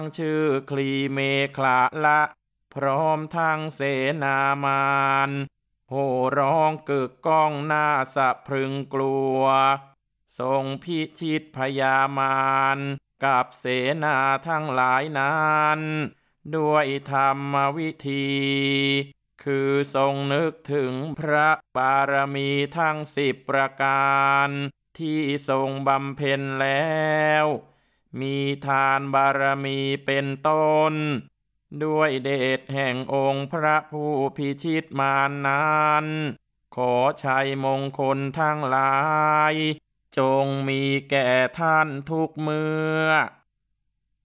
ชื่อคลีเมขลาละพร้อมทั้งเสนามานโห่ร้องกึกก้องหน้าสะพรึงกลัวทรงพิชิตพยามารกับเสนาทั้งหลายนั้นด้วยธรรมวิธีคือทรงนึกถึงพระบารมีทั้ง10ประการที่ทรงบำเพ็ญแล้วมีทานบารมีเป็นต้นด้วยเดชแห่งองค์พระผู้พิชิตมารนั้นขอชัยมงคลทั้งหลายจงมีแก่ท่านทุกเมื่อ